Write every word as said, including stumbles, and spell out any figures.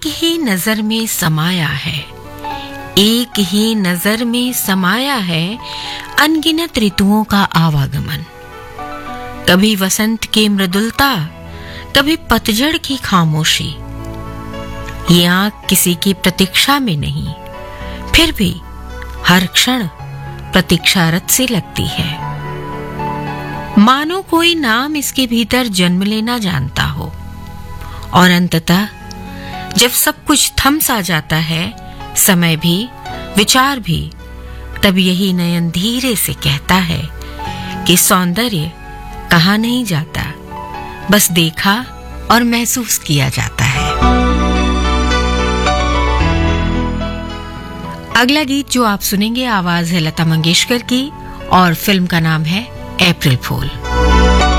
एक ही नजर में समाया है, एक ही नजर में समाया है अनगिनत ऋतुओं का आवागमन। कभी वसंत की मृदुलता, कभी पतझड़ की खामोशी। ये आंख किसी की प्रतीक्षा में नहीं, फिर भी हर क्षण प्रतीक्षारत सी लगती है, मानो कोई नाम इसके भीतर जन्म लेना जानता हो। और अंततः जब सब कुछ थम सा जाता है, समय भी, विचार भी, तब यही नयन धीरे से कहता है कि सौंदर्य कहा नहीं जाता, बस देखा और महसूस किया जाता है। अगला गीत जो आप सुनेंगे, आवाज है लता मंगेशकर की और फिल्म का नाम है अप्रैल फूल।